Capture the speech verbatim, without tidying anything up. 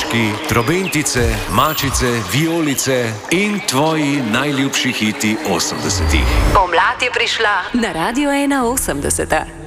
krožki, trobentice, mačice, vijolice in tvoji najljubši hiti osemdesetih. Pomlad je prišla na Radio ena osemdeset.